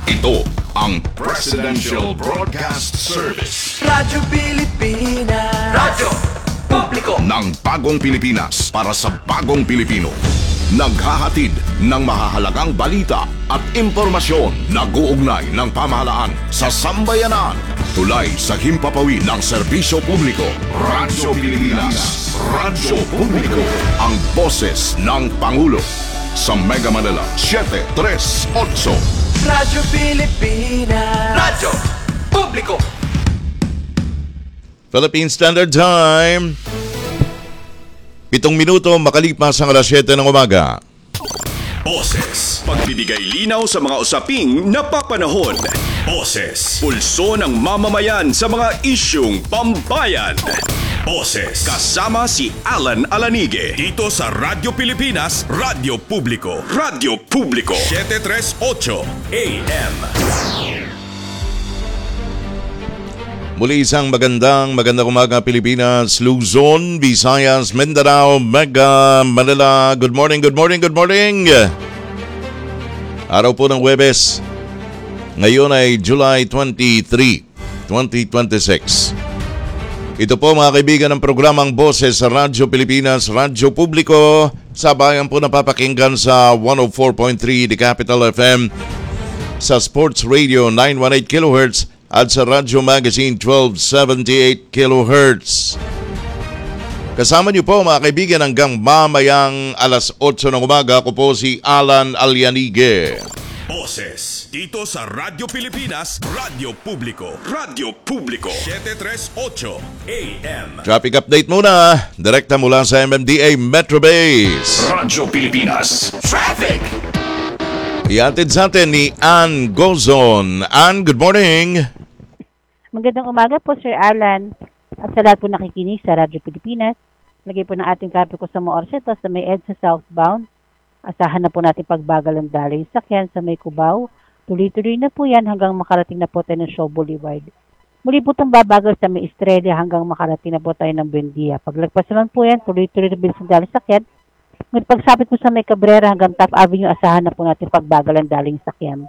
Ito ang Presidential Broadcast Service. Radyo Pilipinas. Radyo Publiko ng bagong Pilipinas para sa bagong Pilipino. Naghahatid ng mahahalagang balita at impormasyon na guugnay ng pamahalaan sa sambayanan. Tulay sa himpapawid ng serbisyo publiko. Radyo Pilipinas. Radyo Publiko. Ang boses ng Pangulo. Sa Mega Manila, 738. Radyo Pilipinas. Radyo Publiko. Philippine Standard Time. 7 minuto makalipas ang alas 7 ng umaga. Boses. Pagbibigay linaw sa mga usaping napapanahon. Boses. Pulso ng mamamayan sa mga isyung pambayan. Boses. Kasama si Alan Alanige. Dito sa Radyo Pilipinas, Radyo Publiko. Radyo Publiko. 738 AM. Muli isang magandang umaga Pilipinas, Luzon, Visayas, Mindanao, Mega Manila. Good morning. Araw po ng Huwebes. Ngayon ay July 23, 2026. Ito po mga kaibigan ng programang Boses sa Radyo Pilipinas, Radyo Publiko. Sabayan po napapakinggan sa 104.3 The Capital FM, sa Sports Radio 918 kHz, at sa Radyo Magazine 1278 kHz. Kasama niyo po mga kaibigan hanggang mamayang alas 8 ng umaga. Ako po si Alan Alianige. Boses. Dito sa Radyo Pilipinas, Radyo Publiko. Radyo Publiko. 738 AM. Traffic update muna. Direkta mula sa MMDA Metro Base. Radyo Pilipinas. Traffic. Iatid sa atin ni Ann Gozon. Ann, good morning. Magandang umaga po, Sir Alan. At sa lahat po nakikinig sa Radyo Pilipinas, lagay po ng ating trapiko sa Moorseto sa may EDSA southbound. Asahan na po natin pagbagal ng daloy sakyan sa may Cubao. Tuloy-tuloy na po yan hanggang makarating na po tayo ng Shaw Boulevard. Muli po itong babagal sa may Estrella hanggang makarating na po tayo ng Buendia. Paglagpas naman po yan, tuloy-tuloy na bilis ng daloy sakyan. Ngunit pagsapit po sa may Cabrera hanggang Top Avenue, asahan na po natin pagbagal ng daloy sakyan.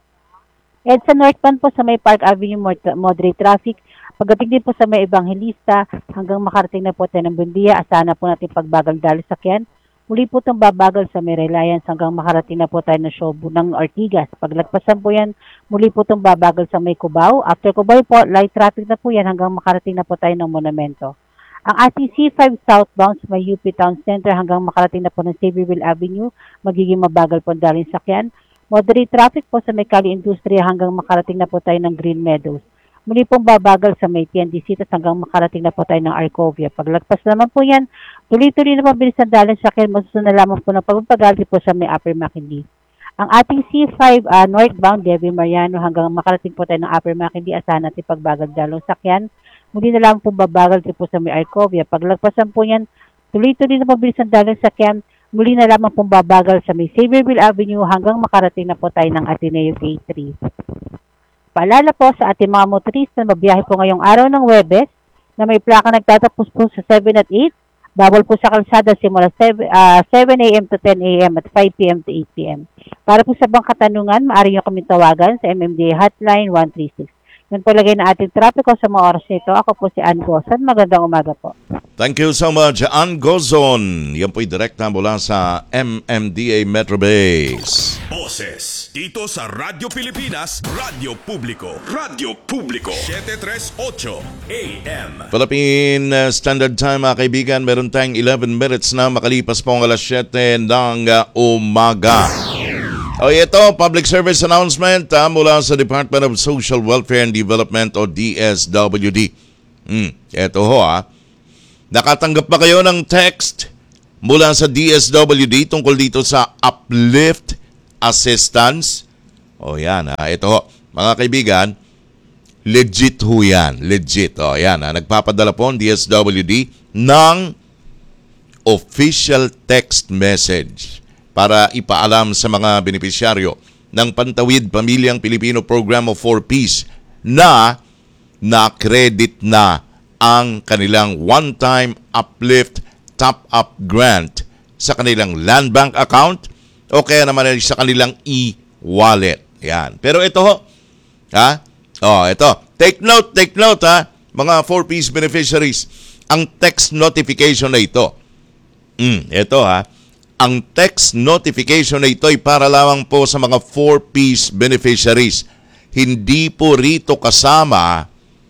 Sa northbound po sa may Park Avenue, moderate traffic. Pagdating din po sa may Evangelista, hanggang makarating na po tayo ng Buendia, asahan na po natin pagbagal dahil sakyan. Muli po itong babagal sa may Reliance hanggang makarating na po tayo ng Shobu ng Ortigas. Paglagpasan po yan, muli po itong babagal sa may Cubao. After Cubao po, light traffic na po yan hanggang makarating na po tayo ng Monumento. Ang ating C5 southbound sa may UP Town Center hanggang makarating na po ng Saverville Avenue, magiging mabagal po dahil sakyan. Moderate traffic po sa may Cali Industria hanggang makarating na po tayo ng Green Meadows. Muli pong babagal sa may PNDC hanggang makarating na po tayo ng Arcovia. Paglagpas naman po yan, tuloy-tuloy na pabilis ang dalan sa akin, masusunod na lamang po ng pagpapagal po sa may Upper McKinley. Ang ating C5 northbound, Devi Mariano hanggang makarating po tayo ng Upper McKinley, asahan natin pagbagal dalong sakyan. Muli na lamang po babagal po sa may Arcovia. Paglagpasan po yan, tuloy-tuloy na pabilis ang dalan sa akin, muli na lamang pong babagal sa may Saverville Avenue hanggang makarating na po tayo ng Ateneo K3. Paalala po sa ating mga motorista na mabiyahe po ngayong araw ng Huwebes na may plaka nagtatapos po sa 7 at 8. Bawal po sa kalsada simula 7 a.m. to 10 a.m. at 5 p.m. to 8 p.m. Para po sa bang katanungan, maaari nyo kami tawagan sa MMDA Hotline 136. Yan po lagay na ating trapiko sa mga oras nito. Ako po si Ann Gozon. Magandang umaga po. Thank you so much, Ann Gozon. Yan po'y direkta mula sa MMDA Metro Base. Boses. Dito sa Radyo Pilipinas, Radyo Publiko. Radyo Publiko. 738 AM. Philippine Standard Time mga kaibigan. Meron tayong 11 minutes na makalipas po ang alas 7 ng umaga. O ito, public service announcement mula sa Department of Social Welfare and Development o DSWD. Ito ho Nakatanggap ba kayo ng text mula sa DSWD tungkol dito sa uplift assistance? O yan ito ho, mga kaibigan, legit ho yan, legit. O yan nagpapadala po ang DSWD ng official text message para ipaalam sa mga benepisyaryo ng Pantawid Pamilyang Pilipino Program of 4 Ps na na-credit na ang kanilang one-time uplift top-up grant sa kanilang land bank account o kaya naman sa kanilang e-wallet. Yan. Pero ito ho, ha? Ito. Take note ha, mga 4Ps beneficiaries. Ang text notification na ito. Ito ha. Ang text notification na ito ay para lamang po sa mga 4Ps beneficiaries. Hindi po rito kasama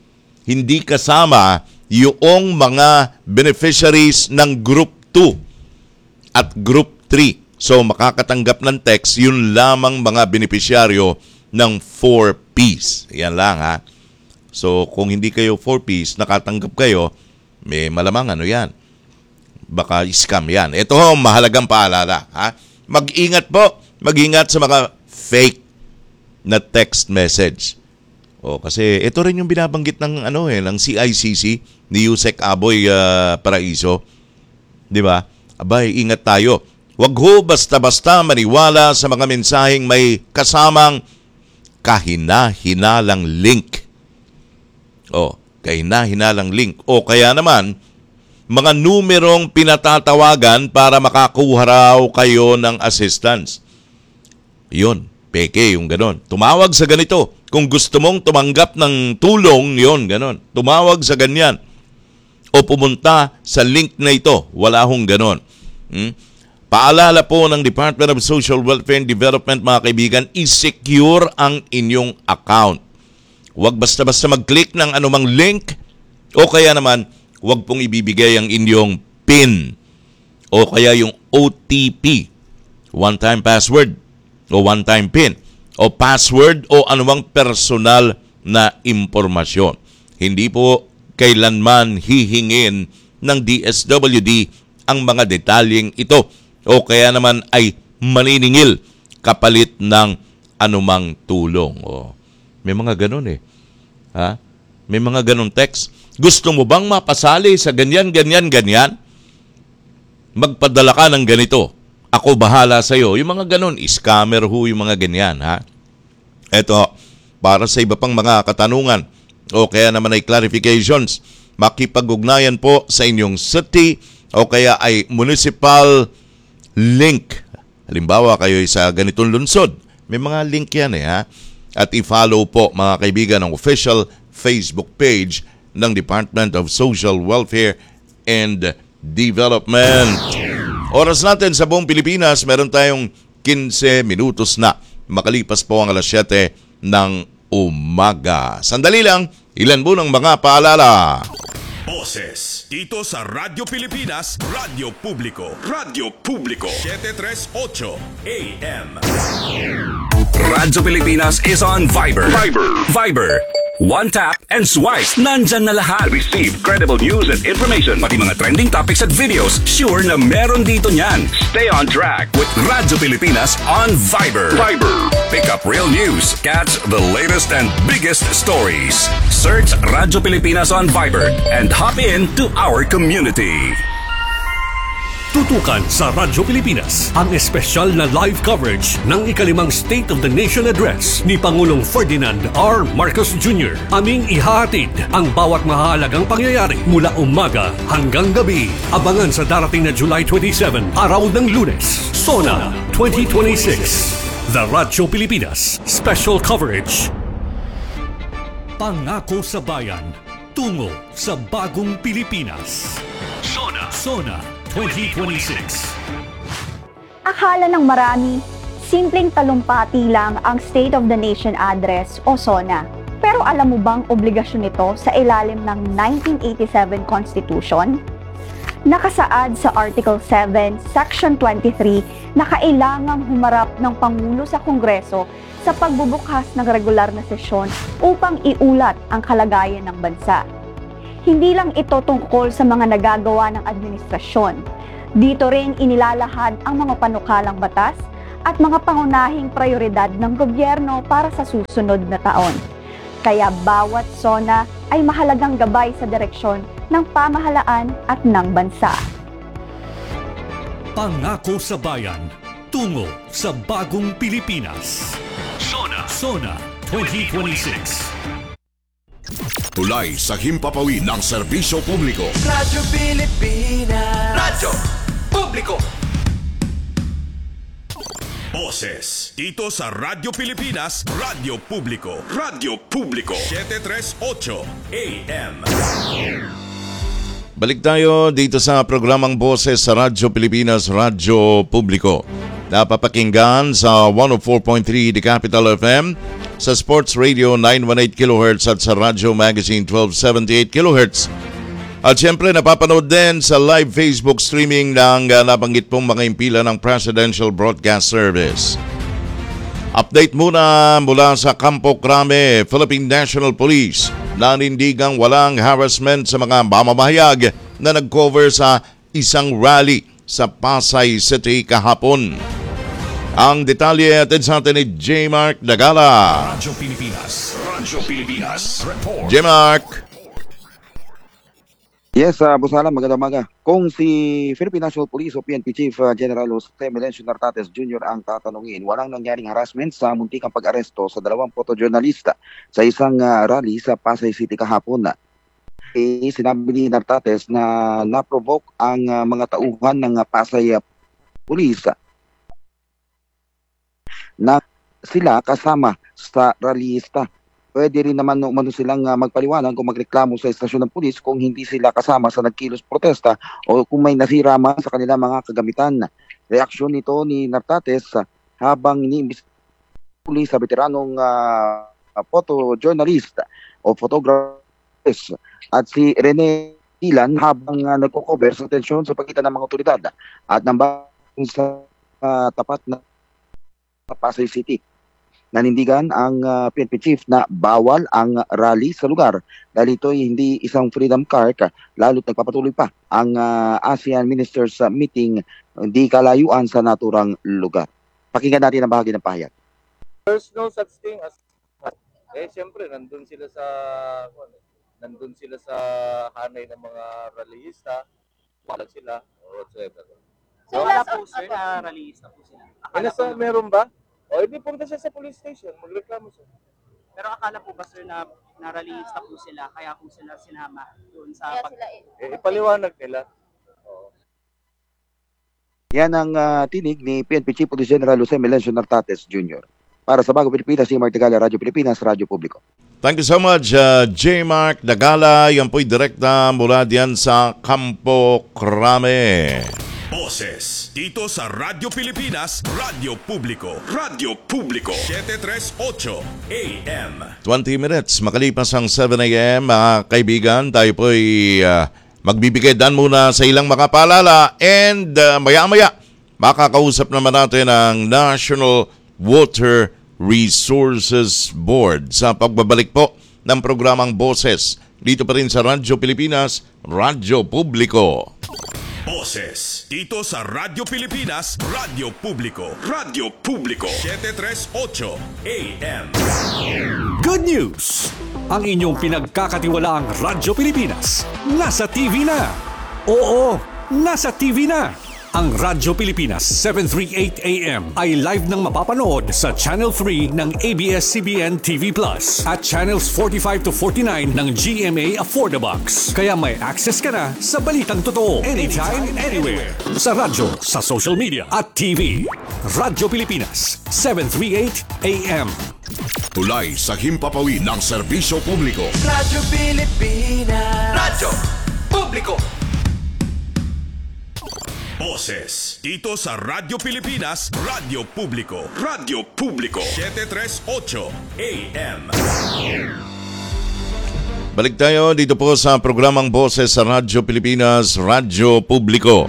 yung mga beneficiaries ng Group 2 at Group 3. So makakatanggap ng text yun lamang mga benepisyaryo ng 4Ps. Yan lang ha. So kung hindi kayo 4Ps, nakatanggap kayo, may malamang yan. Baka scam yan. Ito ho, mahalagang paalala. Ha? Mag-ingat po. Mag-ingat sa mga fake na text message. Kasi ito rin yung binabanggit ng ng CICC ni Yusek Aboy Paraiso. 'Di ba? Abay, ingat tayo. Huwag ho basta-basta maniwala sa mga mensaheng may kasamang kahina-hinalang link. Kahina-hinalang link. O kaya naman, mga numerong pinatatawagan para makakuha raw kayo ng assistance. Yun, peke yung ganon. Tumawag sa ganito. Kung gusto mong tumanggap ng tulong, yun, ganon. Tumawag sa ganyan. O pumunta sa link na ito. Wala hong ganon. Paalala po ng Department of Social Welfare and Development, mga kaibigan, i-secure ang inyong account. Huwag basta-basta mag-click ng anumang link o kaya naman huwag pong ibibigay ang inyong PIN o kaya yung OTP, one-time password o one-time PIN o password o anumang personal na impormasyon. Hindi po kailanman hihingin ng DSWD ang mga detalyeng ito o kaya naman ay maniningil kapalit ng anumang tulong. May mga ganun Ha? May mga ganun text. Gusto mo bang mapasali sa ganyan? Magpadala ka ng ganito. Ako bahala sa'yo. Yung mga ganun, scammer ho yung mga ganyan. Ha? Eto, para sa iba pang mga katanungan o kaya naman ay clarifications, makipag-ugnayan po sa inyong city o kaya ay municipal link. Halimbawa, kayo ay sa ganitong lungsod. May mga link yan ha? At i-follow po mga kaibigan ang official Facebook page ng Department of Social Welfare and Development. Oras natin sa buong Pilipinas, meron tayong 15 minutos na makalipas po ang alas 7 ng umaga. Sandali lang, ilan po ng mga paalala. Boses dito sa Radyo Pilipinas, Radyo Publiko. Radyo Publiko 738 AM. Radyo Pilipinas is on Viber. Viber. One tap and swipe. Nandyan na lahat. Receive credible news and information. Pati mga trending topics at videos. Sure na meron dito niyan. Stay on track with Radyo Pilipinas on Viber. Pick up real news. Catch the latest and biggest stories. Search Radyo Pilipinas on Viber and hop in to our community. Tutukan sa Radyo Pilipinas ang espesyal na live coverage ng ikalimang State of the Nation Address ni Pangulong Ferdinand R. Marcos Jr. Aming ihahatid ang bawat mahalagang pangyayari mula umaga hanggang gabi. Abangan sa darating na July 27, araw ng Lunes, SONA 2026. The Radyo Pilipinas Special Coverage. Pangako sa Bayan, tungo sa bagong Pilipinas. SONA 2026. Akala ng marami, simpleng talumpati lang ang State of the Nation Address o SONA. Pero alam mo bang obligasyon ito sa ilalim ng 1987 Constitution? Nakasaad sa Article 7, Section 23 na kailangang humarap ng Pangulo sa Kongreso sa pagbubukas ng regular na sesyon upang iulat ang kalagayan ng bansa. Hindi lang ito tungkol sa mga nagagawa ng administrasyon. Dito rin inilalahad ang mga panukalang batas at mga pangunahing prioridad ng gobyerno para sa susunod na taon. Kaya bawat SONA ay mahalagang gabay sa direksyon ng pamahalaan at ng bansa. Pangako sa Bayan, tungo sa bagong Pilipinas. SONA 2026. Tulay sa himpapawid ng serbisyo publiko. Radyo Pilipinas. Radyo Publiko. Boses. Dito sa Radyo Pilipinas, Radyo Publiko. Radyo Publiko. 738 AM. Balik tayo dito sa programang Boses sa Radyo Pilipinas, Radyo Publiko. Napapakinggan sa 104.3 The Capital FM, sa Sports Radio 918 kHz at sa Radyo Magazine 1278 kHz. At siyempre napapanood din sa live Facebook streaming ng nabanggit pong mga impila ng Presidential Broadcast Service. Update muna mula sa Campo Crame, Philippine National Police. Nanindigang walang harassment sa mga mamamahayag na nag-cover sa isang rally sa Pasay City kahapon. Ang detalye atin sa atin ni J. Mark Dagala. Radyo Pilipinas. Radyo Pilipinas. Report. J. Mark. Yes, Boss Alan, magandang umaga. Kung si Philippine National Police o PNP Chief General Jose Melencio Nartates Jr. ang tatanungin, walang nangyaring harassment sa muntikang pag-aresto sa 2 photojournalista sa isang rally sa Pasay City kahapon. Sinabi ni Nartates na na-provoke ang mga tauhan ng Pasay Police na sila kasama sa rallyista. Pwede rin naman umano silang magpaliwanag kung magreklamo sa estasyon ng pulis kung hindi sila kasama sa nagkilos protesta o kung may nasira man sa kanilang mga kagamitan. Reaksyon nito ni Nartates habang iniimbestigahan ng pulis sa veteranong photojournalist o photographers at si Rene Ilan habang nagko-cover sa tensyon sa pagitan ng mga otoridad at ng sa tapat na Pasay City. Nanindigan ang PNP Chief na bawal ang rally sa lugar dahil ito ay hindi isang freedom park, lalo't nagpapatuloy pa ang ASEAN Ministers Meeting hindi kalayuan sa naturang lugar. Pakinggan natin ang bahagi ng pahayag. There's no such thing as siyempre nandun sila sa hanay ng mga rallyista, wala sila or whatsoever. So wala po sir na rallyista po sila. Meron ba? O hindi punta siya sa police station, magreklamo siya. Pero akala po ba sir na rallyista po sila kaya po sila sinama doon sa Ipaliwanag nila. Yan ang tinig ni PNP Chief Police General Jose Melencio Nartates Jr. Para sa Bagong Pilipinas, si Mark Dagala, Radyo Pilipinas, Radyo Publiko. Thank you so much, J. Mark Dagala. Yan po'y direkta mula diyan sa Campo Crame. Boses. Dito sa Radyo Pilipinas, Radyo Publiko. Radyo Publiko. 738 AM. 20 minutes, makalipas ang 7 a.m. Mga kaibigan, tayo po'y magbibigay dan muna sa ilang makapaalala and maya-maya makakausap naman natin ang National Water Resources Board sa pagbabalik po ng programang Boses. Dito pa rin sa Radyo Pilipinas, Radyo Publiko. Boses. Dito sa Radyo Pilipinas, Radyo Publiko. Radyo Publiko. 738 AM. Good news! Ang inyong pinagkakatiwalaang Radyo Pilipinas nasa TV na. Oo, nasa TV na. Ang Radyo Pilipinas 738 AM ay live nang mapapanood sa Channel 3 ng ABS-CBN TV Plus at Channels 45 to 49 ng GMA Affordabox. Kaya may access ka na sa balitang totoo anytime, anywhere. Sa radyo, sa social media at TV. Radyo Pilipinas 738 AM. Tulay sa himpapawid ng serbisyo publiko. Radyo Pilipinas. Radyo Publiko. Boses. Dito sa Radyo Pilipinas, Radyo Publiko. Radyo Publiko. 738 AM. Balik tayo dito po sa programang Boses sa Radyo Pilipinas, Radyo Publiko.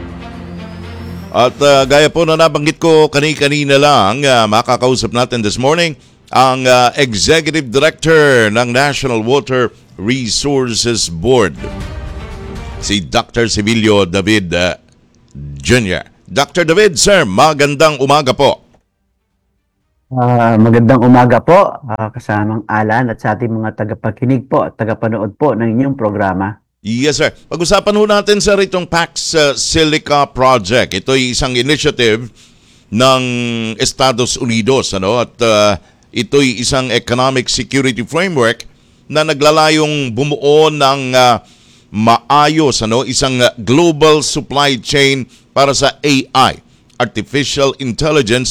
At gaya po na nabanggit ko kanina lang, makakausap natin this morning ang Executive Director ng National Water Resources Board, si Dr. Civilio David Jr. Dr. David, sir, magandang umaga po. Magandang umaga po, kasamang Alan at sa ating mga tagapakinig po at tagapanood po ng inyong programa. Yes, sir. Pag-usapan ho natin, sir, itong Pax Silica Project. Ito ay isang initiative ng Estados Unidos, at ito'y isang economic security framework na naglalayong bumuo ng maayos, isang global supply chain para sa AI, Artificial Intelligence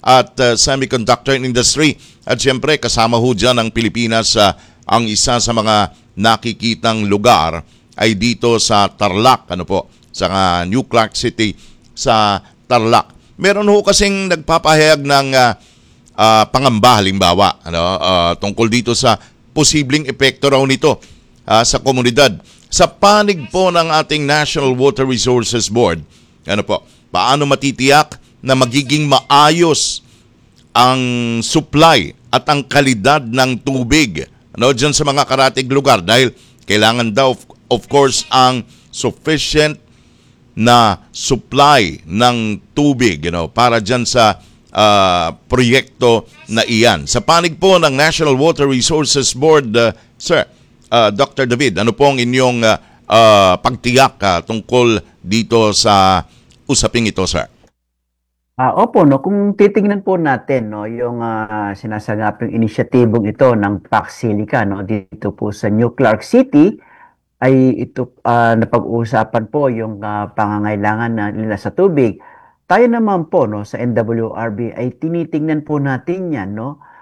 at semiconductor industry. At siyempre, kasama ho dyan ang Pilipinas. Ang isa sa mga nakikitang lugar ay dito sa Tarlac, sa New Clark City sa Tarlac. Meron ho kasing nagpapahayag ng pangamba halimbawa tungkol dito sa posibleng epekto raw nito sa komunidad. Sa panig po ng ating National Water Resources Board, paano matitiyak na magiging maayos ang supply at ang kalidad ng tubig dyan sa mga karatig lugar, dahil kailangan daw of course ang sufficient na supply ng tubig para dyan sa proyekto na iyan. Sa panig po ng National Water Resources Board, Sir Dr. David, ano po ang inyong pagtiyak tungkol dito sa usaping ito, sir? Opo, kung titingnan po natin yung sinasagapang inisyatibong ito ng PAC-SILICA dito po sa New Clark City, ay ito napag-uusapan po yung pangangailangan nila sa tubig. Tayo naman po sa NWRB ay tinitingnan po natin yan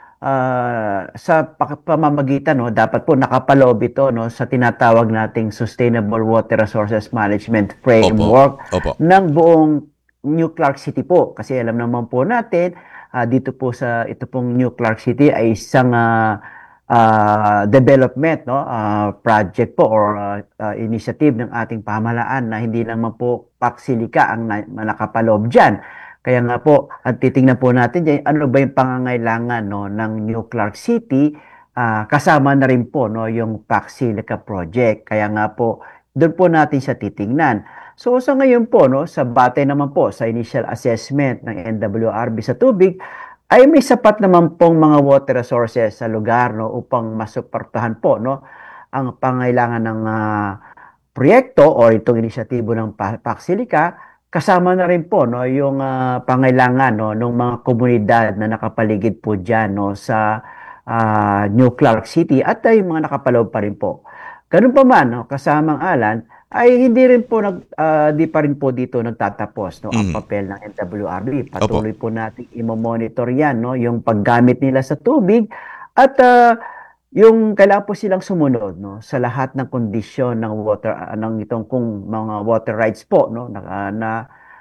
sa pamamagitan dapat po nakapaloob ito sa tinatawag nating Sustainable Water Resources Management Framework ng buong New Clark City po. Kasi alam naman po natin, dito po sa ito pong New Clark City ay isang development project po or initiative ng ating pamahalaan na hindi naman po PAC-SILICA ang nakapaloob dyan. Kaya nga po, at titingnan po natin dyan, ano ba yung pangangailangan ng New Clark City, kasama na rin po yung PAC-SILICA project. Kaya nga po, doon po natin siya titingnan. So sa ngayon po, sa batay naman po sa initial assessment ng NWRB sa tubig, ay may sapat naman pong mga water resources sa lugar upang masuportahan po ang pangailangan ng proyekto o itong inisyatibo ng PAC-SILICA. Kasama na rin po yung pangailangan ng mga komunidad na nakapaligid po dyan sa New Clark City at ay mga nakapaloob pa rin po. Ganun pa man, kasamang alan, ay hindi rin po di pa rin po dito nagtatapos ang papel ng NWRB. Patuloy po natin i-monitor yan yung paggamit nila sa tubig at yung kailangan po silang sumunod sa lahat ng kondisyon ng water ng itong kung mga water rights po na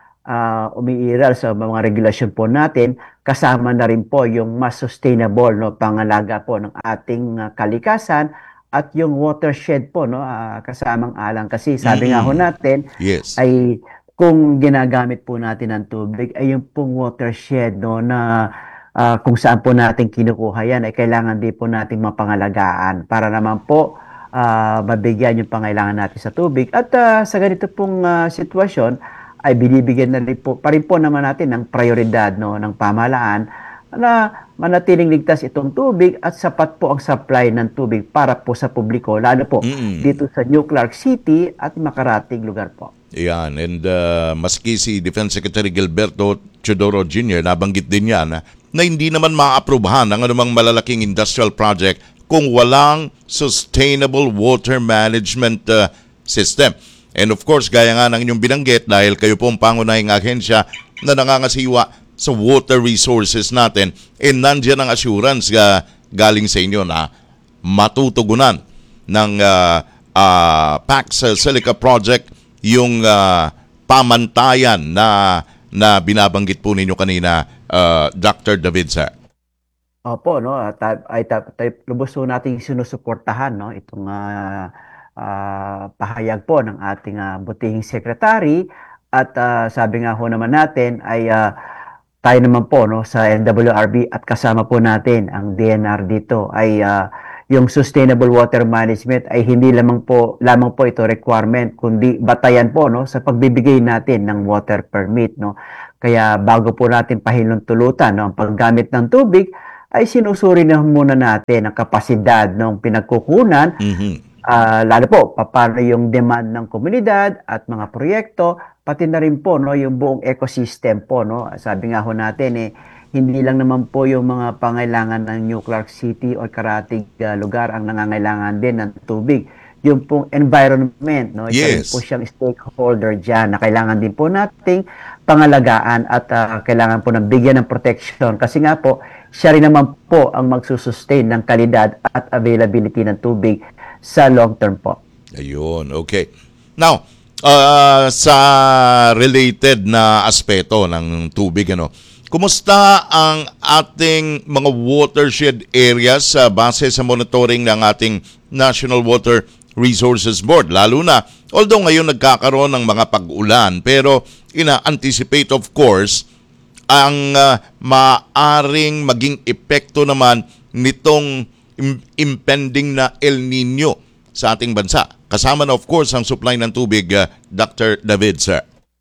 umiiral sa mga regulasyon po natin, kasama na rin po yung mas sustainable pangalaga po ng ating kalikasan at yung watershed po kasamang alang, kasi sabi nga ho natin ay kung ginagamit po natin ang tubig ay yung pong watershed na kung saan po natin kinukuha yan ay kailangan din po natin mapangalagaan para naman po mabigyan yung pangailangan natin sa tubig. At sa ganito pong sitwasyon ay binibigyan na rin po, pa rin po naman natin ng prioridad ng pamahalaan na manatiling ligtas itong tubig at sapat po ang supply ng tubig para po sa publiko, lalo po dito sa New Clark City at makarating lugar po. Yan, and maski si Defense Secretary Gilberto Teodoro Jr. nabanggit din yan na hindi naman maaprubahan ang anumang malalaking industrial project kung walang sustainable water management system. And of course, gaya nga ng inyong binanggit, dahil kayo po ang pangunahing ahensya na nangangasiwa sa water resources natin, nandiyan ang assurance galing sa inyo na matutugunan ng PAC-SILICA project yung pamantayan na binabanggit po ninyo kanina, Dr. David, sir. Opo, lubos po nating sinusuportahan itong pahayag po ng ating butihing secretary at sabi nga ho naman natin ay tayo naman po sa NWRB at kasama po natin ang DNR dito ay yung sustainable water management ay hindi lamang po ito requirement kundi batayan po sa pagbibigay natin ng water permit Kaya bago po natin pahinuntulutan ang paggamit ng tubig ay sinusuri na muna natin ang kapasidad ng pinagkukunan. Lalo po, paano yung demand ng komunidad at mga proyekto, pati na rin po yung buong ecosystem po. Sabi nga ho natin, hindi lang naman po yung mga pangailangan ng New Clark City o karatig lugar ang nangangailangan din ng tubig. yung pong environment, no? Isa rin Yes. po siyang stakeholder dyan na kailangan din po nating pangalagaan at kailangan po ng bigyan ng protection kasi nga po, siya rin naman po ang magsusustain ng kalidad at availability ng tubig sa long term po. Ayun, okay. Now, sa related na aspeto ng tubig, kumusta ang ating mga watershed areas sa base sa monitoring ng ating National Water Resources Board? Lalo na, although ngayon nagkakaroon ng mga pag-ulan, pero ina-anticipate of course ang maaring maging epekto naman nitong impending na El Nino sa ating bansa. Kasama na of course ang supply ng tubig, Dr. David, sir.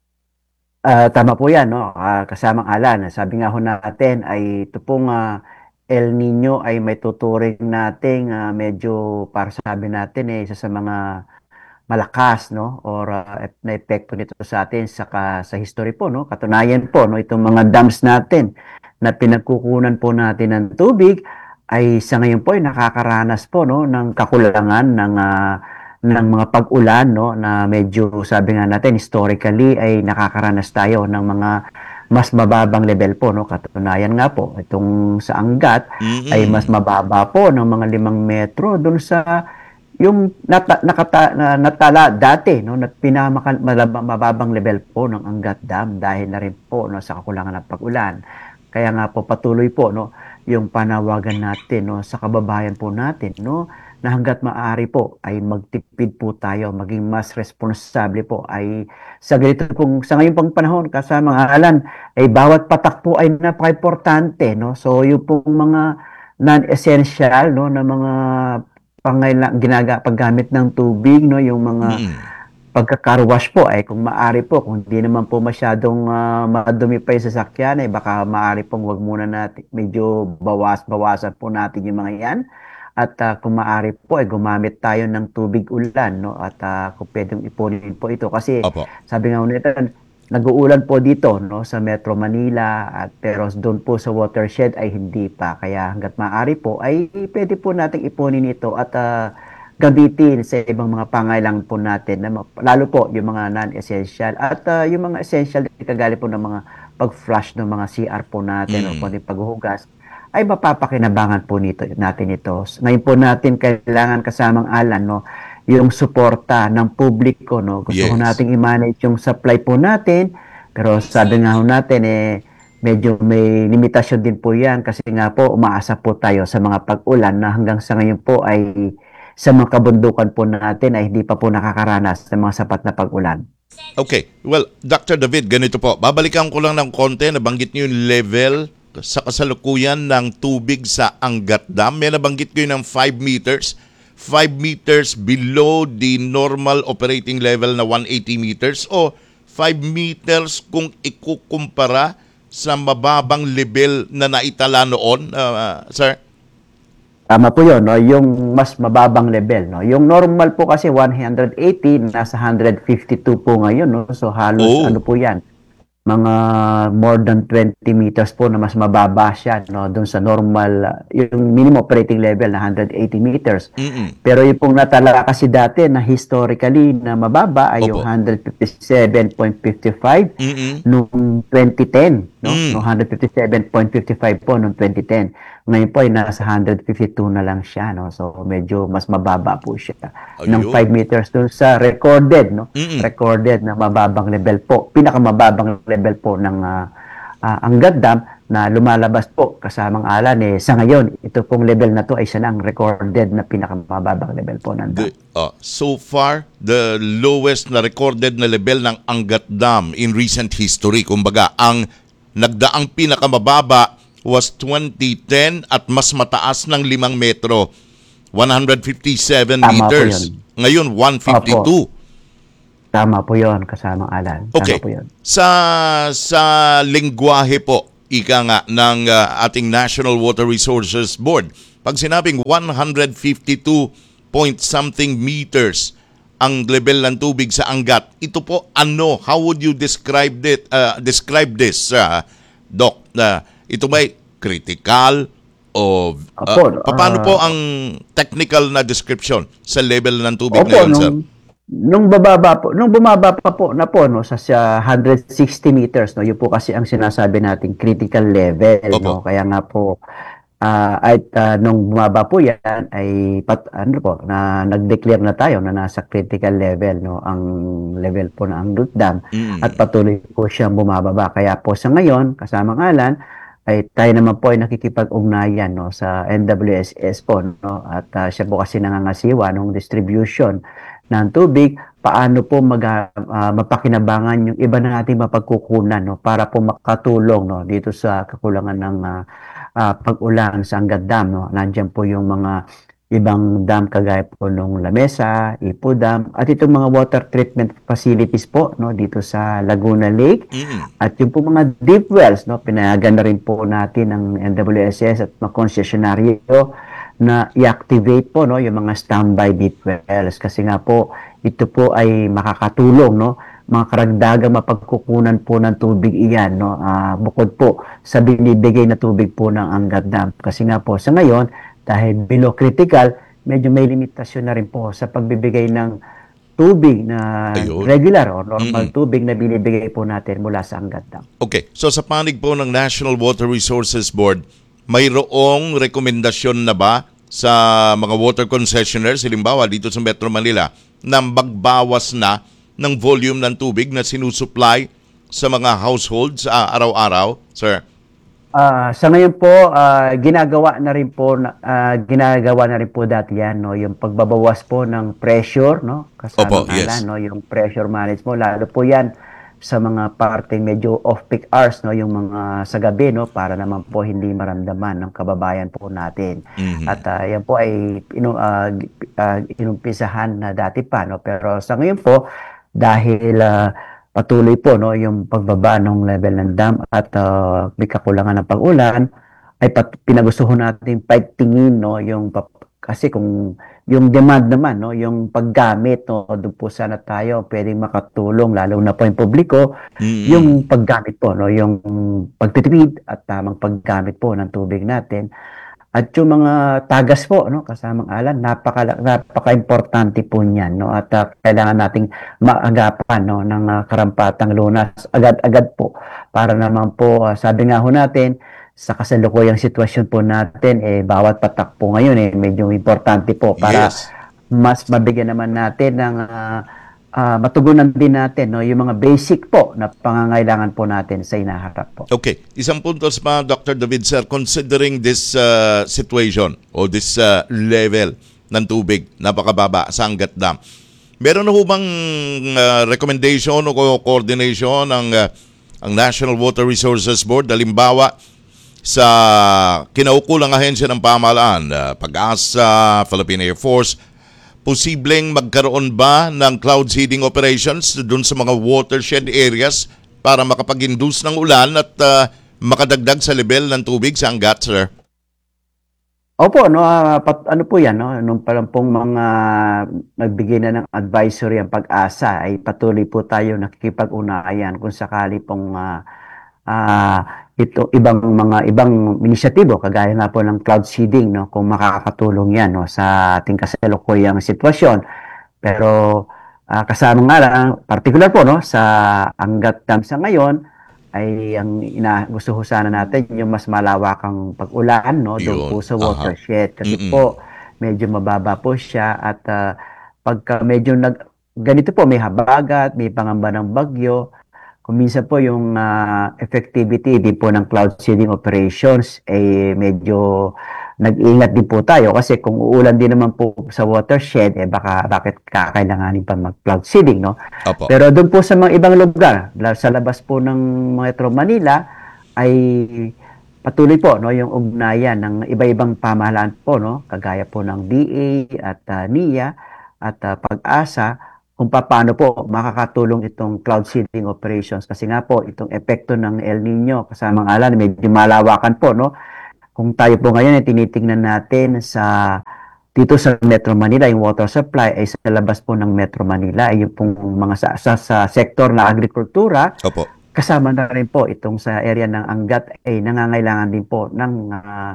Tama po yan, no? Kasamang Alan. Sabi nga ho natin ay ito pong El Nino ay may tuturing nating medyo para sabi natin isa sa mga malakas, no? Or na epekto nito sa atin sa history po, no? Katunayan po, no? Itong mga dams natin na pinagkukunan po natin ng tubig ay sa ngayon po ay nakakaranas po, no? Ng kakulangan ng mga pag-ulan, no, na medyo sabi nga natin historically ay nakakaranas tayo ng mga mas mababang level po, no. Katunayan nga po itong sa Angat ay mas mababa po ng mga 5 metro doon sa yung natala dati, no, na mababang level po ng Angat Dam dahil na rin po, no, sa kakulangan ng pag-ulan. Kaya nga po patuloy po, no, yung panawagan natin, no, sa kababayan po natin, no, na hangga't maaari po ay magtipid po tayo, maging mas responsable po ay sa ganito pong sa ngayon pong panahon kasama Alan ay bawat patak po ay napaka-importante, no. So yung pong mga non-essential, no, na mga paggamit ng tubig, no, yung mga pagkakarwash po ay kung maaari po, kung hindi naman po masyadong madumi pa yung sasakyan ay baka maaari pong wag muna natin medyo bawasan po natin yung mga yan. At kung maaari po ay gumamit tayo ng tubig ulan, no, at kung pwedeng ipunin po ito kasi sabi nga nito nag-uulan po dito, no, sa Metro Manila at pero doon po sa watershed ay hindi pa, kaya hangga't maaari po ay pwede po nating ipunin ito at gamitin sa ibang mga pangailangan po natin na lalo po yung mga non-essential at yung mga essential kagaya po ng mga pag-flush ng mga CR po natin o pwedeng paghuhugas ay mapapakinabangan po natin ito. Ngayon po natin kailangan kasamang Alan, no, yung suporta ng publiko, no. Gusto ko nating i-manage yung supply po natin, pero sabi nga ho natin medyo may limitasyon din po yan kasi nga po umaasa po tayo sa mga pag-ulan na hanggang sa ngayon po ay sa mga kabundukan po natin ay hindi pa po nakakaranas ng mga sapat na pag-ulan. Okay. Well, Dr. David, ganito po. Babalikan ko lang ng konti. Nabanggit niyo yung level sa kasalukuyan ng tubig sa Angat Dam. May nabanggit ko yun ng 5 meters. 5 meters below the normal operating level na 180 meters o 5 meters kung ikukumpara sa mababang level na naitala noon, sir? Tama po yun, no? Yung mas mababang level. No? Yung normal po kasi 180, nasa 152 po ngayon. No? So halos ano po yan, mga more than 20 meters po na mas mababa siya, no, doon sa normal, yung minimum operating level na 180 meters. Pero yung pong natala kasi dati na historically na mababa ay yung 157.55 noong 2010, no? No, 157.55 po noong 2010. Ngayon po ay nasa 152 na lang siya, no. So medyo mas mababa po siya ng 5 meters doon sa recorded, no. Recorded na mababang level po. Pinakamababang level po ng Angat Dam na lumalabas po kasamang Alan sa ngayon ito pong level na to ay isa ng recorded na pinakamababang level po ng dam. So far the lowest na recorded na level ng Angat Dam in recent history. Kumbaga ang nagdaang pinakamababa was 2010 at mas mataas ng 5 metro, 157 meters. Ngayon 152. Tama po yun, kasamang Alan. Okay. Tama po yun. Sa lengguwahe po, ika nga, ng ating National Water Resources Board, pag sinabing 152 point something meters ang level ng tubig sa Angat, ito po ano? How would you describe this, Doc? Ito ba'y critical, O Opo, paano po ang technical na description sa level ng tubig Opo, na yun, sir? nung bumaba pa po na po no sa 160 meters no, yun po kasi ang sinasabi nating critical level Opo. no. Kaya nga po nung bumaba po yan ay na nag-declare na tayo na nasa critical level no ang level po ng Angat Dam at patuloy po siyang bumababa. Kaya po sa ngayon kasama ngalan ay tayo naman po ay nakikipag-ugnayan no sa NWSS po no at siya po kasi nangangasiwa ng distribution ng tubig, paano po mapakinabangan yung iba na nating mapagkukunan no para po makatulong no dito sa kakulangan ng pag-ulan sa Angat Dam no. Nandiyan po yung mga ibang dam kagaya po nung Lamesa, Ipo Dam at itong mga water treatment facilities po no dito sa Laguna Lake at yung po mga deep wells no pinayagan na rin po natin ng NWSS at mga konsesyonaryo na i-activate po no yung mga standby deep wells kasi nga po ito po ay makakatulong no mga karagdagang mapagkukunan po ng tubig iyan no bukod po sa binibigay na tubig po ng Angat Dam kasi nga po sa ngayon dahil below critical, medyo may limitasyon na rin po sa pagbibigay ng tubig na regular or normal tubig na binibigay po natin mula sa Angat Dam. Okay, so sa panig po ng National Water Resources Board, mayroong rekomendasyon na ba sa mga water concessionaires, halimbawa dito sa Metro Manila, na magbawas na ng volume ng tubig na sinusupply sa mga households araw-araw, sir? Sa ngayon po ginagawa na rin po dati yan no yung pagbabawas po ng pressure no kasama no yung pressure management lalo po yan sa mga parteng medyo off-peak hours no yung mga sa gabi no para naman po hindi maramdaman ng kababayan po natin. At yan po ay inumpisahan na dati pa no pero sa ngayon po dahil patuloy po no yung pagbaba ng level ng dam at may kakulangan ng pag-ulan ay pinagustuhan natin pagtingin no yung kasi kung yung demand naman no yung paggamit no doon po sana tayo pwedeng makatulong lalo na po yung publiko yung paggamit po no yung pagtitipid at tamang paggamit po ng tubig natin. At yung mga tagas po, no, kasamang alan, napaka-importante po niyan, no, at kailangan nating maagapan, no, ng karampatang lunas agad-agad po para naman po, sabi nga ho natin, sa kasalukuyang sitwasyon po natin, bawat patak po ngayon, medyo importante po para mas mabigyan naman natin ng matugunan din natin no yung mga basic po na pangangailangan po natin sa inaharap po. Okay, isang puntos pa Dr. David sir, considering this situation o this level ng tubig napakababa sa Angat Dam. Meron na ho bang recommendation o coordination ng ang National Water Resources Board halimbawa sa kinaukulang ahensya ng pamahalaan, Pag-asa, Philippine Air Force, posibleng magkaroon ba ng cloud seeding operations doon sa mga watershed areas para makapag-induce ng ulan at makadagdag sa level ng tubig sa Angat, sir? Opo, no, ano po yan, no? Nung palang pong mga nagbigay na ng advisory ang Pag-asa, ay patuloy po tayo nakikipag-unayan kung sakali pong ibang inisyatibo kagaya nga po ng cloud seeding no kung makakatulong yan no sa ating kasalukuyang sitwasyon pero kasama nga lang particular po no sa Angat Dam sa ngayon ay ang gusto ho sana natin yung mas malawakang pag-ulan no doon po sa watershed kasi po medyo mababa po siya at pagka medyo ganito po may habagat, may pangamba ng bagyo. Kung minsan po yung effectivity din po ng cloud seeding operations ay medyo nag-iingat din po tayo kasi kung uulan din naman po sa watershed bakit kakailanganin pa mag-cloud seeding no? Opo. Pero doon po sa mga ibang lugar sa labas po ng Metro Manila ay patuloy po no yung ugnayan ng iba-ibang pamahalaan po no kagaya po ng DA at NIA at Pag-asa kung paano po makakatulong itong cloud seeding operations kasi nga po itong epekto ng El Nino kasamang alan medyo malawakan po no kung tayo po ngayon ay tinitingnan natin dito sa Metro Manila yung water supply ay sa labas po ng Metro Manila ay yung pong mga sa sektor na agrikultura. Opo. Kasama na rin po itong sa area ng Angat ay nangangailangan din po ng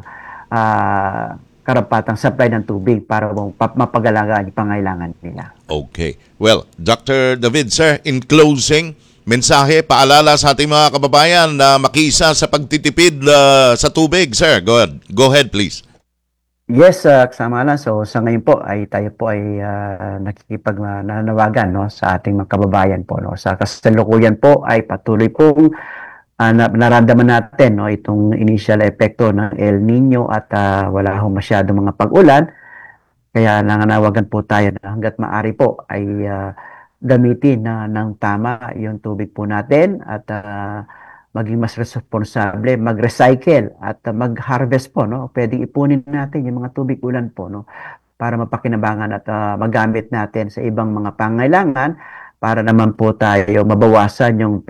karapatang supply ng tubig para mapagalagaan yung pangailangan nila. Okay. Well, Dr. David, sir, in closing, mensahe, paalala sa ating mga kababayan na makiisa sa pagtitipid sa tubig, sir. Go ahead, please. Yes, kasama lang. So sa ngayon po ay tayo po ay nakikipag-nanawagan no, sa ating mga kababayan po. No. Sa kasalukuyan po ay patuloy pong naramdaman natin no, itong initial epekto ng El Nino at wala hong masyadong mga pag-ulan. Kaya nanganawagan po tayo na hanggat maaari po ay gamitin ng tama yung tubig po natin at maging mas responsable, mag-recycle at mag-harvest po. No? Pwedeng ipunin natin yung mga tubig ulan po no? Para mapakinabangan at magamit natin sa ibang mga pangailangan para naman po tayo mabawasan yung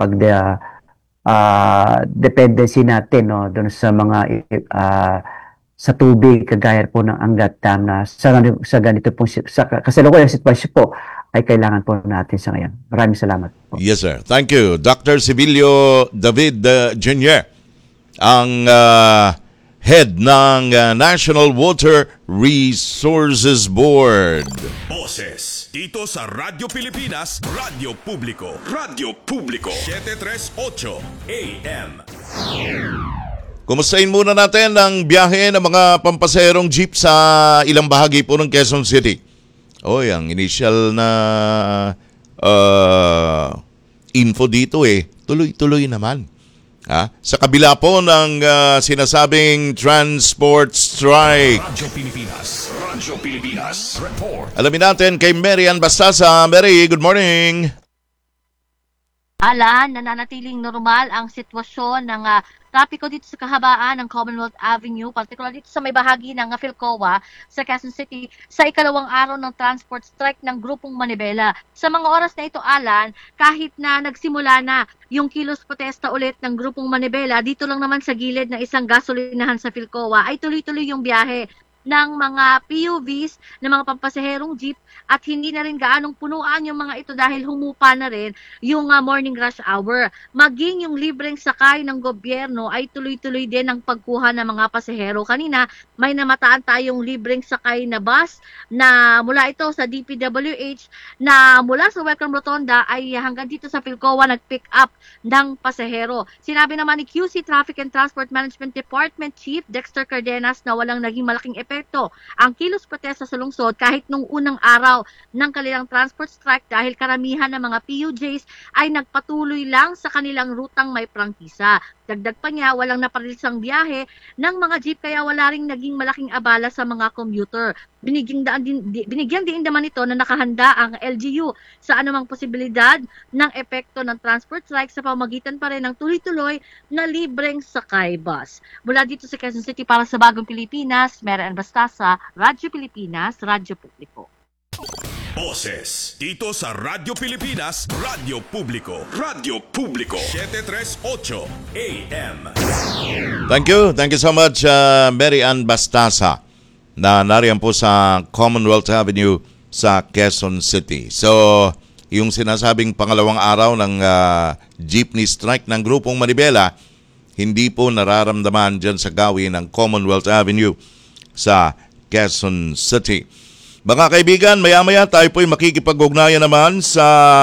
dependency natin no, doon sa mga sa tubig kagaya po ng Angat Dam na sa ganito pong sa kasalukuyang sitwasyon po ay kailangan po natin sa ngayon. Maraming salamat po. Yes, sir. Thank you. Dr. Sibilio David Jr., ang head ng National Water Resources Board. Boses dito sa Radyo Pilipinas, Radyo Publiko. Radyo Publiko 738 AM. Kumustahin muna natin ang biyahe ng mga pampaserong jeep sa ilang bahagi po ng Quezon City. Ang initial na info dito tuloy-tuloy naman. Sa kabila po ng sinasabing transport strike. Radyo Pilipinas, Radyo Pilipinas, report. Alamin natin kay Mary Ann Bastasa. Mary, good morning. Alan, nananatiling normal ang sitwasyon ng trapiko dito sa kahabaan ng Commonwealth Avenue, particular dito sa may bahagi ng Philcoa sa Quezon City sa ikalawang araw ng transport strike ng grupong Manibela. Sa mga oras na ito, Alan, kahit na nagsimula na yung kilos protesta ulit ng grupong Manibela, dito lang naman sa gilid ng isang gasolinahan sa Philcoa ay tuloy-tuloy yung biyahe ng mga PUVs, ng mga pampasaherong jeep at hindi na rin gaanong punuan yung mga ito dahil humupa na rin yung morning rush hour. Maging yung libreng sakay ng gobyerno ay tuloy-tuloy din ang pagkuha ng mga pasahero. Kanina may namataan tayong libreng sakay na bus na mula ito sa DPWH na mula sa Welcome Rotonda ay hanggang dito sa Philcoa nag-pick up ng pasahero. Sinabi naman ni QC Traffic and Transport Management Department Chief Dexter Cardenas na walang naging malaking epekto ang kilos protesta sa lungsod kahit nung unang araw ng kanilang transport strike dahil karamihan ng mga PUJs ay nagpatuloy lang sa kanilang rutang may prangkisa. Dagdag pa niya, walang naparilisang biyahe ng mga jeep kaya wala ring naging malaking abala sa mga commuter. Binigyan din naman ito na nakahanda ang LGU sa anumang posibilidad ng epekto ng transport strike sa pamagitan pa rin ng tuloy-tuloy na libreng sakay bus. Mula dito sa Quezon City para sa Bagong Pilipinas, Mary Ann Bastasa, Radyo Pilipinas, Radyo Publiko. Boses dito sa Radyo Pilipinas, Radyo Publiko. Radyo Publiko 738 AM. Thank you so much, Mary Ann Bastasa, na nariyan po sa Commonwealth Avenue sa Quezon City. So, yung sinasabing pangalawang araw ng jeepney strike ng grupong Manibela, hindi po nararamdaman dyan sa gawin ng Commonwealth Avenue sa Quezon City. Mga kaibigan, maya-maya tayo po'y makikipag-ugnayan naman sa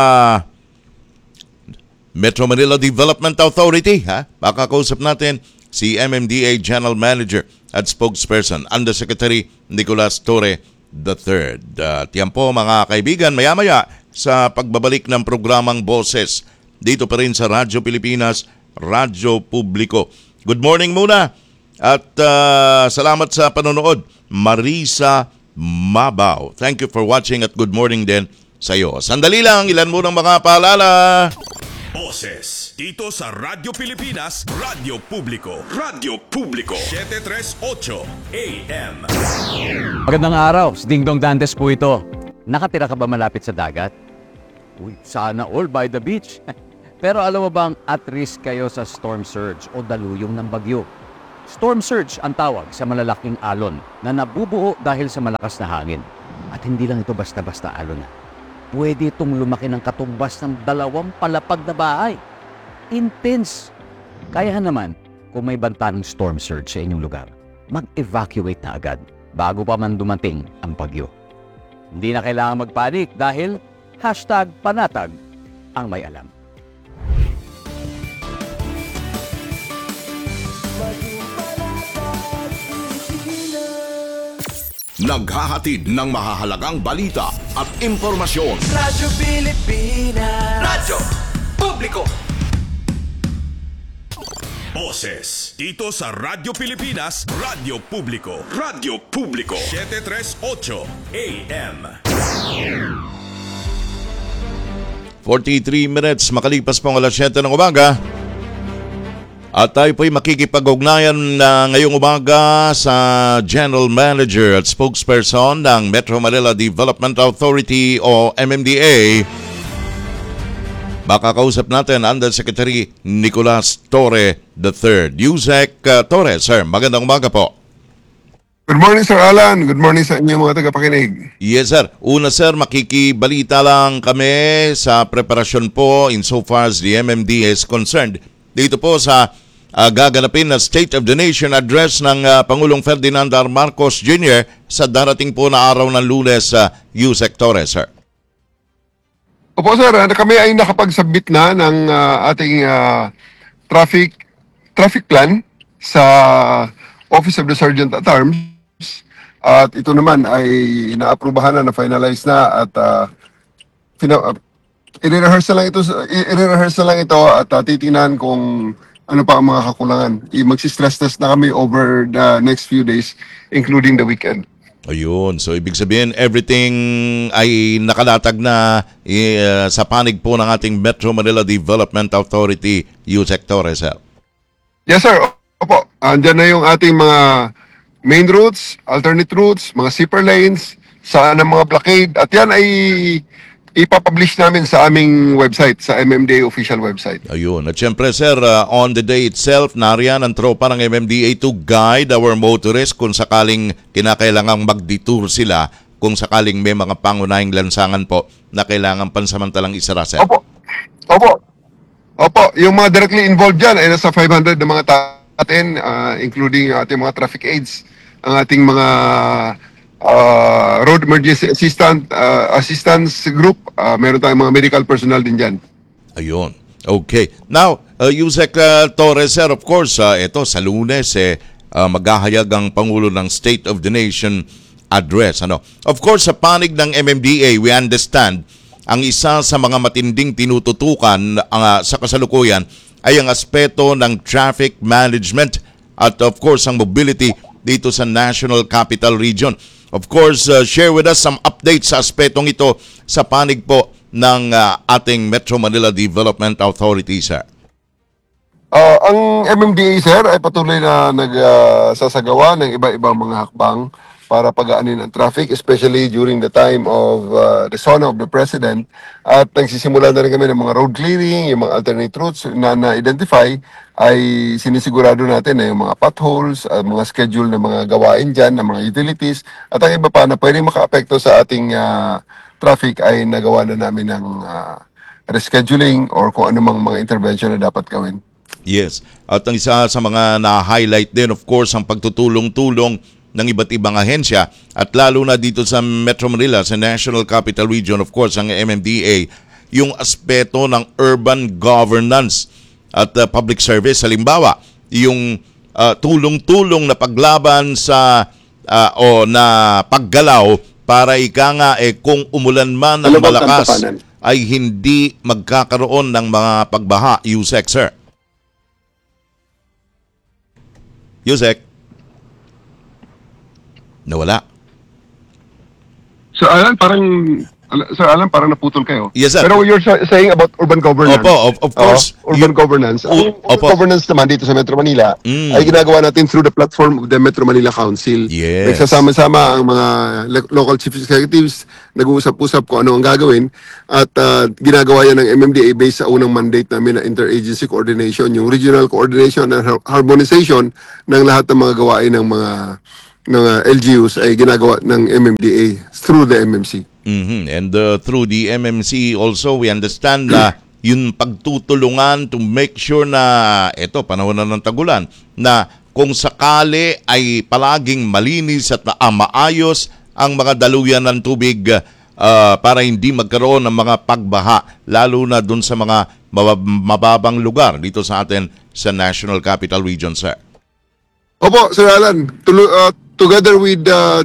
Metro Manila Development Authority. Makakausap natin si MMDA General Manager at Spokesperson, Undersecretary Nicolas Torre III. At yan po mga kaibigan, maya-maya sa pagbabalik ng programang Boses dito pa rin sa Radyo Pilipinas, Radyo Publiko. Good morning muna at salamat sa panonood. Marisa Mabaw. Thank you for watching at good morning din sa iyo. Sandali lang, ilan mo ng mga paalala. Boses dito sa Radyo Pilipinas, Radyo Publiko. Radyo Publiko 738 AM. Magandang araw, si Dingdong Dantes po ito. Nakatira ka ba malapit sa dagat? Uy, sana all by the beach. Pero alam mo bang at risk kayo sa storm surge o daluyong ng bagyo? Storm surge ang tawag sa malalaking alon na nabubuo dahil sa malakas na hangin. At hindi lang ito basta-basta alon na. Pwede itong lumaki ng katumbas ng 2 palapag na bahay. Intense! Kaya naman kung may banta ng storm surge sa inyong lugar. mag-evacuate na agad bago pa man dumating ang bagyo. Hindi na kailangan magpanik dahil #panatag ang may alam. Naghahatid ng mahahalagang balita at impormasyon. Radyo Pilipinas. Radyo Publiko. Boses dito sa Radyo Pilipinas, Radyo Publiko. Radyo Publiko 738 AM. 43 minutes makalipas pong alas 7 ng umaga. At tayo po'y makikipag-ugnayan na ngayong umaga sa General Manager at Spokesperson ng Metro Manila Development Authority o MMDA. Makakausap natin Undersecretary Nicolas Torre III. Yusek Torre, sir, magandang umaga po. Good morning, Sir Alan. Good morning sa inyo mga tagapakinig. Yes, sir. Una, sir, makikibalita lang kami sa preparasyon po insofar as the MMDA is concerned. Dito po sa gaganapin na State of the Nation address ng Pangulong Ferdinand R. Marcos Jr. sa darating po na araw ng Lunes sa Yusek Torre, sir. Opo, sir. Kami ay nakapag-submit na ng ating traffic plan sa Office of the Sergeant at Arms. At ito naman ay naaprubahan na, finalize na at i-rehearse na lang ito at titingnan kung ano pa ang mga kakulangan. Magsi-stress test na kami over the next few days, including the weekend. Ayun. So, ibig sabihin, everything ay nakalatag na sa panig po ng ating Metro Manila Development Authority, Yusek Torre, sir. Yes, sir. Opo. Andyan na yung ating mga main routes, alternate routes, mga zipper lanes, saan ang mga blockade. At yan ay ipapublish namin sa aming website, sa MMDA official website. Ayun. At syempre, sir, on the day itself, nariyan ang tropa ng MMDA to guide our motorists kung sakaling kinakailangang mag-detour sila, kung sakaling may mga pangunahing lansangan po na kailangan pansamantalang isara, sir. Opo. Yung mga directly involved dyan ay nasa 500 na mga atin, including ating mga traffic aids, ang ating mga road emergency assistance group, meron tayong mga medical personnel din dyan. Ayun. Okay. Now, Yusek Torres, sir, of course, ito sa Lunes, maghahayag ang Pangulo ng State of the Nation address. Of course, sa panig ng MMDA, we understand, ang isa sa mga matinding tinututukan sa kasalukuyan ay ang aspeto ng traffic management at of course ang mobility dito sa National Capital Region. Of course, share with us some updates sa aspetong ito sa panig po ng ating Metro Manila Development Authority, sir. Ang MMDA, sir, ay patuloy na nagsasagawa ng iba-ibang mga hakbang para pagaanin ang traffic, especially during the time of the SONA of the President. At nagsisimula na rin kami ng mga road clearing, yung mga alternate routes na na-identify, ay sinisigurado natin na yung mga potholes, mga schedule ng mga gawain dyan, ng mga utilities, at ang iba pa na pwedeng maka-apekto sa ating traffic ay nagawa na namin ng rescheduling or kung anumang mga intervention na dapat gawin. Yes. At ang isa sa mga na-highlight din, of course, ang pagtutulong-tulong ng iba't ibang ahensya at lalo na dito sa Metro Manila, sa National Capital Region, of course, ang MMDA, yung aspeto ng urban governance at public service. Halimbawa, yung tulong-tulong na paglaban sa o na paggalaw para ika nga kung umulan man ng malakas ay hindi magkakaroon ng mga pagbaha, Yusek, sir. Yusek? Nawala. Sir Alan, parang naputol kayo. Yes, sir. Pero you're saying about urban governance. Opo, of course. Urban governance. Ang urban governance naman dito sa Metro Manila ay ginagawa natin through the platform of the Metro Manila Council. Yes. Nagsasama-sama ang mga local chief executives, nag-uusap-usap kung ano ang gagawin at ginagawa yan ng MMDA based sa unang mandate namin na interagency coordination, yung regional coordination and harmonization ng lahat ng mga gawain ng mga LGUs ay ginagawa ng MMDA through the MMC. And through the MMC also, we understand na yung pagtutulungan to make sure na ito, panahon na ng tagulan, na kung sakali ay palaging malinis at maayos ang mga daluyan ng tubig para hindi magkaroon ng mga pagbaha, lalo na dun sa mga mababang lugar dito sa atin sa National Capital Region, sir. Opo, Sir Alan, together with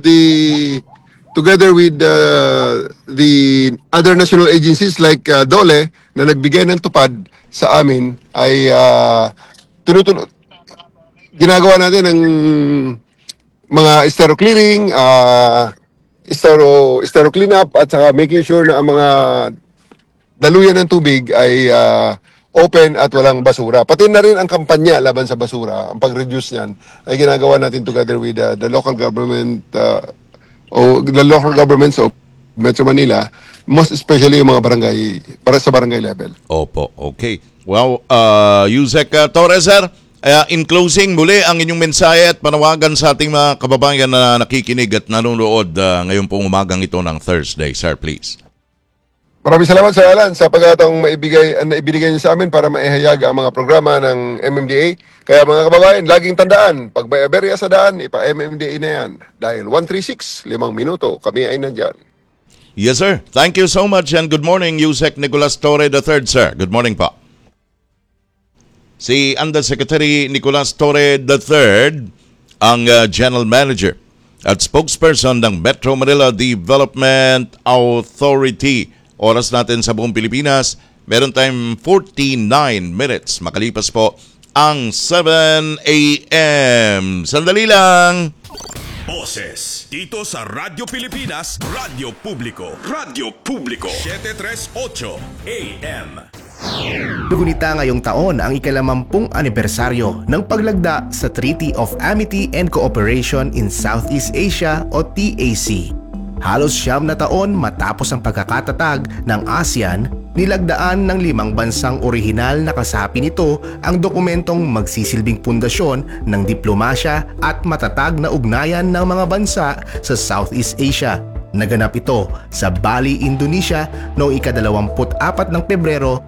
the other national agencies like DOLE na nagbigay ng tupad sa amin ay ginagawa natin ng mga estero clearing, estero cleanup at saka making sure na ang mga daluyan ng tubig ay open at walang basura. Pati na rin ang kampanya laban sa basura, ang pag-reduce niyan ay ginagawa natin together with the local government o the local governments of Metro Manila, most especially yung mga barangay, para sa barangay level. Opo, okay. Well, Yusek Torres, sir, in closing, muli ang inyong mensahe at panawagan sa ating mga kababayan na nakikinig at nanonood ngayon pong umagang ito ng Thursday. Sir, please. Maraming salamat, Sir Alan, sa pagkataong ibinigay niyo sa amin para maihayag ang mga programa ng MMDA. Kaya mga kababayan, laging tandaan, pag may aberya sa daan, ipa-MMDA na yan. Dahil 136, 5 minuto, kami ay nandyan. Yes, sir. Thank you so much and good morning, Yusek Nicolas Torre III, sir. Good morning po. Si Undersecretary Nicolas Torre III, ang General Manager at spokesperson ng Metro Manila Development Authority. Oras natin sa buong Pilipinas, meron tayong 49 minutes. Makalipas po ang 7 a.m. Sandali lang. Boses dito sa Radyo Pilipinas, Radyo Publiko. Radyo Publiko, 738 AM. Dugunita ngayong taon ang ika-50 anibersaryo ng paglagda sa Treaty of Amity and Cooperation in Southeast Asia o TAC. Halos 9 na taon matapos ang pagkakatatag ng ASEAN, nilagdaan ng 5 bansang orihinal na kasapi nito ang dokumentong magsisilbing pundasyon ng diplomasya at matatag na ugnayan ng mga bansa sa Southeast Asia. Naganap ito sa Bali, Indonesia noong ika-24 ng Pebrero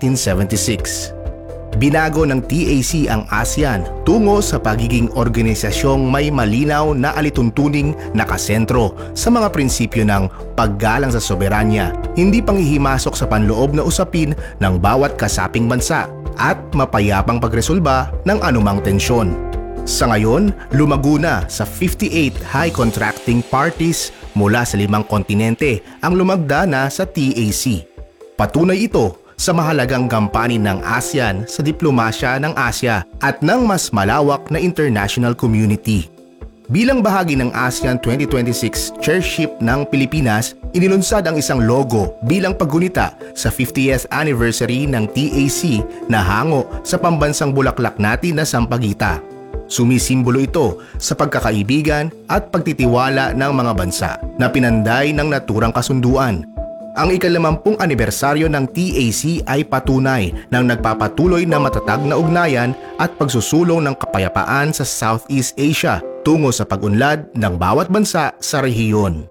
1976. Binago ng TAC ang ASEAN tungo sa pagiging organisasyong may malinaw na alituntuning nakasentro sa mga prinsipyo ng paggalang sa soberanya, hindi panghihimasok sa panloob na usapin ng bawat kasaping bansa at mapayapang pagresolba ng anumang tensyon. Sa ngayon, lumago na sa 58 high contracting parties mula sa 5 kontinente ang lumagda na sa TAC. Patunay ito sa mahalagang gampanin ng ASEAN sa diplomasya ng Asya at ng mas malawak na international community. Bilang bahagi ng ASEAN 2026 Chairship ng Pilipinas, inilunsad ang isang logo bilang paggunita sa 50th anniversary ng TAC na hango sa pambansang bulaklak natin na Sampaguita. Sumisimbolo ito sa pagkakaibigan at pagtitiwala ng mga bansa na pinanday ng naturang kasunduan. Ang ika-50 anibersaryo ng TAC ay patunay ng nagpapatuloy na matatag na ugnayan at pagsusulong ng kapayapaan sa Southeast Asia tungo sa pag-unlad ng bawat bansa sa rehiyon.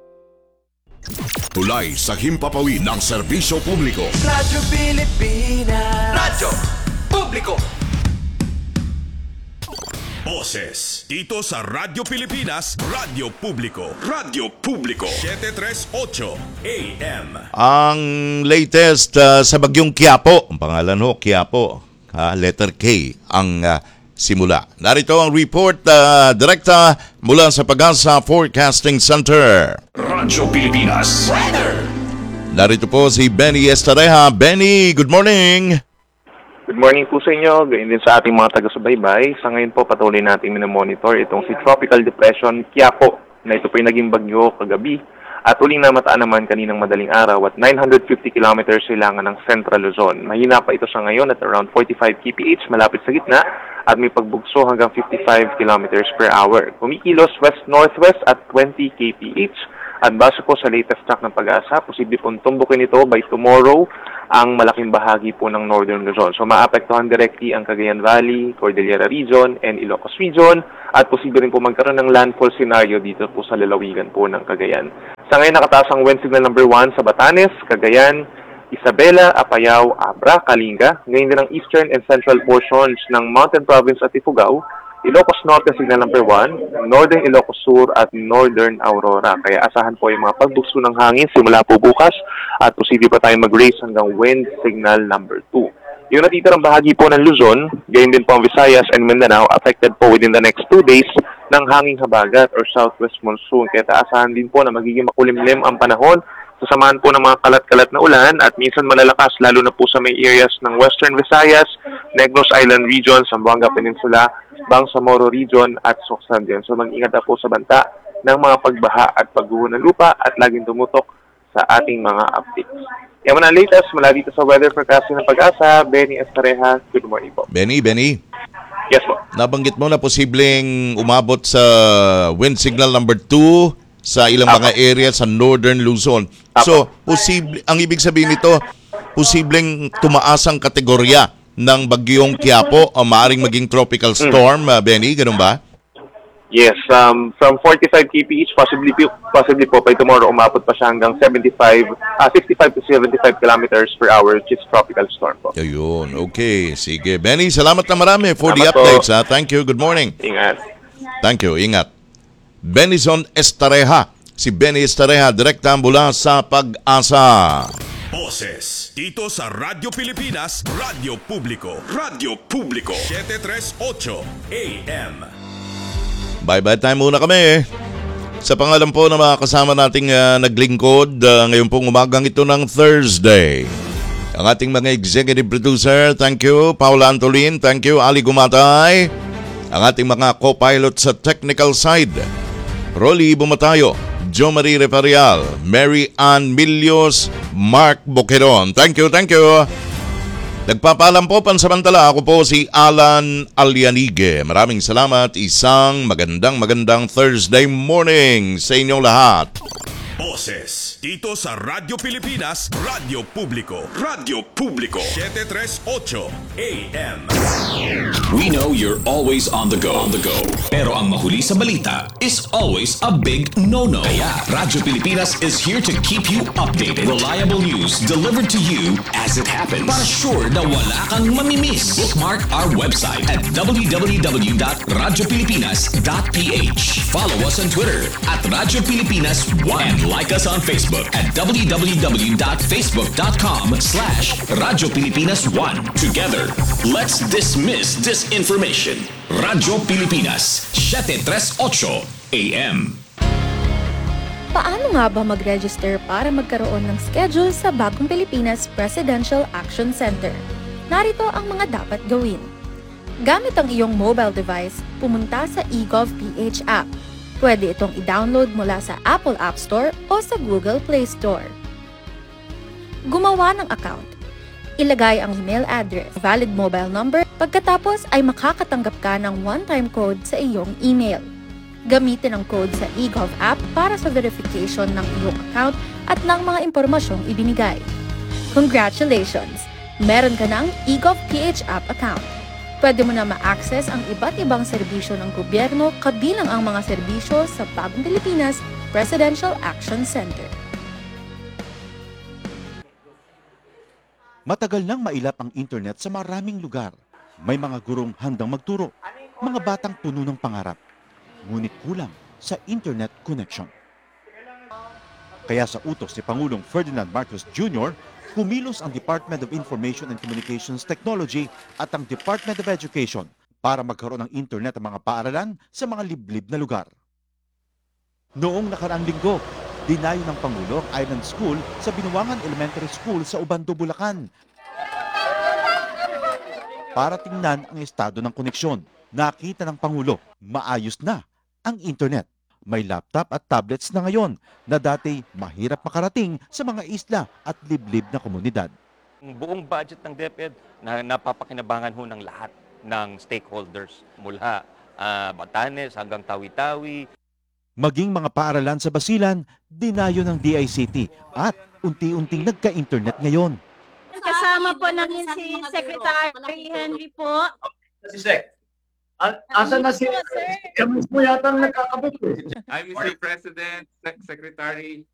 Tulay sa himpapawid ng serbisyo publiko. Radyo Pilipinas. Radyo Publiko. Boses dito sa Radyo Pilipinas, Radyo Publiko. Radyo Publiko, 738 AM. Ang latest sa bagyong Quiapo, ang pangalan ho, Quiapo, letter K ang simula. Narito ang report direkta mula sa Pag-asa Forecasting Center. Radyo Pilipinas Weather. Narito po si Benny Estareja. Benny, good morning. Good morning po sa inyo, gayon din sa ating mga taga-subaybay. Sa ngayon po patuloy natin minomonitor itong si Tropical Depression Quiapo na ito po yung naging bagyo kagabi at uling namataan naman kaninang madaling araw at 950 kilometers silangan ng Central Luzon. Mahina pa ito sa ngayon at around 45 kph malapit sa gitna at may pagbugso hanggang 55 kilometers per hour. Kumikilos west-northwest at 20 kph at base po sa latest track ng Pag-asa, posible pong tumbukin ito by tomorrow ang malaking bahagi po ng Northern Luzon. So maapektuhan directly ang Cagayan Valley, Cordillera Region, and Ilocos Region at posible rin po magkaroon ng landfall scenario dito po sa lalawigan po ng Cagayan. Sa ngayon nakataas ang wind signal number 1 sa Batanes, Cagayan, Isabela, Apayao, Abra, Kalinga, ngayon din ang eastern and central portions ng Mountain Province at Ifugao, Ilocos Norte signal number 1, Northern Ilocos Sur at Northern Aurora. Kaya asahan po yung mga pagbugso ng hangin simula po bukas at posible pa tayong mag-raise hanggang wind signal number 2. Yung natitirang bahagi po ng Luzon, gayon din po ang Visayas and Mindanao, affected po within the next 2 days ng hanging habagat or southwest monsoon. Kaya asahan din po na magiging makulimlim ang panahon, sasamahan po ng mga kalat-kalat na ulan at minsan malalakas lalo na po sa may areas ng Western Visayas, Negros Island Region, Zamboanga Peninsula, Bangsamoro Region at Soksan din. So mag-ingat na po sa banta ng mga pagbaha at pagguho ng lupa at laging tumutok sa ating mga updates. Yan muna ang latest mula dito sa weather forecasting ng Pag-asa. Benny Estareja, good morning po. Benny. Yes po. Nabanggit mo na posibleng umabot sa wind signal number 2 sa ilang mga area sa Northern Luzon. So, ang ibig sabihin nito, posibleng tumaas ang kategorya ng bagyong Quiapo o maaring maging tropical storm, Benny, ganun ba? Yes, from 45 kph, possibly po by tomorrow umabot pa siya hanggang 65 to 75 kilometers per hour, which is tropical storm po. Ayun, okay. Sige. Benny, salamat na marami for the Salamat updates. po. Thank you. Good morning. Ingat. Thank you. Ingat. Benison Estareja. Si Benny Estareja, direkta mula sa Pag-asa. Boses dito sa Radyo Pilipinas, Radyo Publiko. Radyo Publiko 738 AM. Bye-bye time muna kami. Sa pangalan po ng mga kasama nating naglingkod ngayon pong umagang ito ng Thursday. Ang ating mga executive producer, thank you. Paula Antolin, thank you. Ali Gumatay. Ang ating mga co-pilot sa technical side, Rolly Bumatayo, Jo Marie Reparial, Mary Ann Milios, Mark Boqueron. Thank you. Nagpapaalam po pansamantala, ako po si Alan Alianige. Maraming salamat. Isang magandang Thursday morning sa inyong lahat. Boses dito sa Radyo Pilipinas, Radyo Publiko. Radyo Publiko 738 AM. We know you're always on the go. Pero ang mahuli sa balita is always a big no-no. Kaya Radyo Pilipinas is here to keep you updated. Reliable news delivered to you as it happens. Para sure na wala kang mamimiss. Bookmark our website at www.radiopilipinas.ph. Follow us on Twitter at Radyo Pilipinas 1 and like us on Facebook at www.facebook.com/Radyo Pilipinas 1. Together, let's dismiss disinformation. Radyo Pilipinas 738 AM. Paano nga ba mag-register para magkaroon ng schedule sa Bagong Pilipinas Presidential Action Center? Narito ang mga dapat gawin. Gamit ang iyong mobile device, pumunta sa eGovPH app. Pwede itong i-download mula sa Apple App Store o sa Google Play Store. Gumawa ng account. Ilagay ang email address, valid mobile number, pagkatapos ay makakatanggap ka ng one-time code sa iyong email. Gamitin ang code sa eGov app para sa verification ng iyong account at ng mga impormasyong ibinigay. Congratulations! Meron ka ng eGovPH app account. Pwede mo na ma-access ang iba't ibang serbisyo ng gobyerno kabilang ang mga serbisyo sa Bagong Pilipinas Presidential Action Center. Matagal nang mailap ang internet sa maraming lugar. May mga gurong handang magturo, mga batang puno ng pangarap. Ngunit kulang sa internet connection. Kaya sa utos ni Pangulong Ferdinand Marcos Jr., kumilos ang Department of Information and Communications Technology at ang Department of Education para magkaroon ng internet ang mga paaralan sa mga liblib na lugar. Noong nakaraang linggo, dinayo ng Pangulo ang Island School sa Binuangan Elementary School sa Ubando, Bulacan. Para tingnan ang estado ng koneksyon, nakita ng Pangulo, maayos na ang internet. May laptop at tablets na ngayon na dati mahirap makarating sa mga isla at liblib na komunidad. Ang buong budget ng DepEd na napapakinabangan ho ng lahat ng stakeholders mula Batanes hanggang Tawi-Tawi. Maging mga paaralan sa Basilan, dinayo ng DICT at unti-unting nagka-internet ngayon. Kasama po namin si Secretary Henry po. Si Sec. Asa na si... Kami mo yata ang nagkakabit. I'm Mr. President, Secretary